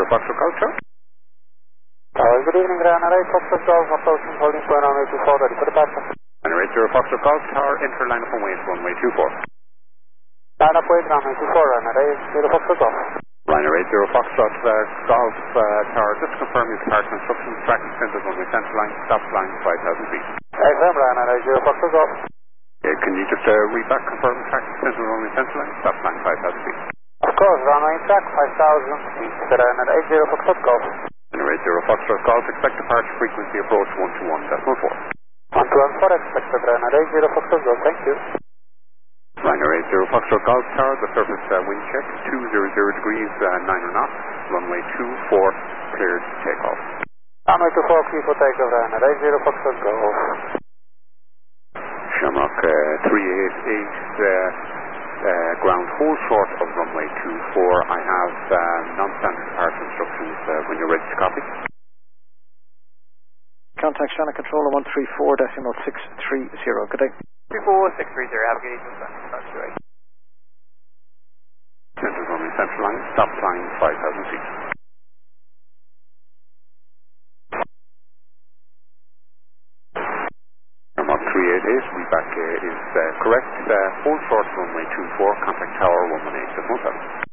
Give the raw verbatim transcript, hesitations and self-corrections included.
zero Foxtrot Golf Tower. Uh, good evening, Ryanair eight Foxtrot Golf, approaching holding point on runway two four, ready for departure. Ryanair eight zero Foxtrot Golf Tower, enter line up and wait, runway two four. Line up, wait, runway two four, Ryanair eight zero Foxtrot Golf. Ryanair eight zero Foxtrot uh, Golf uh, Tower, just to confirm your departure instructions, tracking center runway central line, stop line five thousand feet. Excellent, Ryanair eight zero Foxtrot Golf. Uh, can you just uh, read back, confirm tracking center runway central line, stop line five thousand feet. Of course, runway track five thousand feet, Ryanair eight zero Foxtrot Golf. Ryanair eight zero Foxtrot Golf, expect departure frequency approach one two one decimal four. one two one four, expected Ryanair eight zero Foxtrot Golf, thank you. Ryanair eight zero Foxtrot Golf Tower, the surface uh, wind check, two hundred degrees, uh, nine knots, runway two four, cleared takeoff. Runway two four, clear for takeoff, Ryanair eight zero Foxtrot Golf. Shamrock uh, three eight eight, uh, uh, ground hold short of runway two four. I have uh, non-standard departure instructions uh, when you're ready to copy. Contact Channel Controller one three four decimal six three zero. Good day. three four six three zero, have a good evening, sir. That's right. Center runway central line, stop line five thousand feet. Shamrock three eight eight, readback uh, is uh, correct. Uh, hold short runway two four, contact tower one one eight decimal seven.